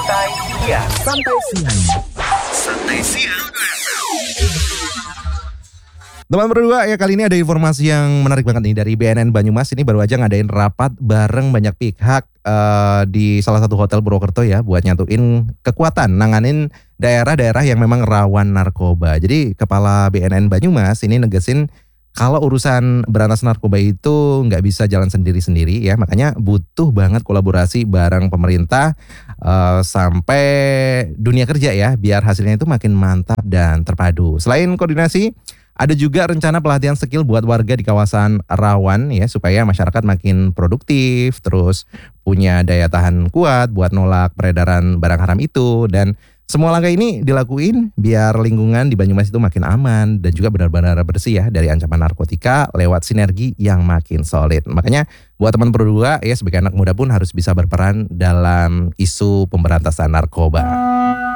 Santai Siang. Santai Siang. Santai Siang. Teman berdua ya, kali ini ada informasi yang menarik banget nih dari BNN Banyumas. Ini baru aja ngadain rapat bareng banyak pihak di salah satu hotel Purwokerto ya, buat nyatuin kekuatan nanganin daerah-daerah yang memang rawan narkoba. Jadi kepala BNN Banyumas ini negesin kalau urusan berantas narkoba itu nggak bisa jalan sendiri-sendiri ya, makanya butuh banget kolaborasi bareng pemerintah sampai dunia kerja ya, biar hasilnya itu makin mantap dan terpadu. Selain koordinasi, ada juga rencana pelatihan skill buat warga di kawasan rawan ya, supaya masyarakat makin produktif, terus punya daya tahan kuat buat nolak peredaran barang haram itu. Dan semua langkah ini dilakuin biar lingkungan di Banyumas itu makin aman dan juga benar-benar bersih ya dari ancaman narkotika lewat sinergi yang makin solid. Makanya buat teman berdua ya, sebagai anak muda pun harus bisa berperan dalam isu pemberantasan narkoba.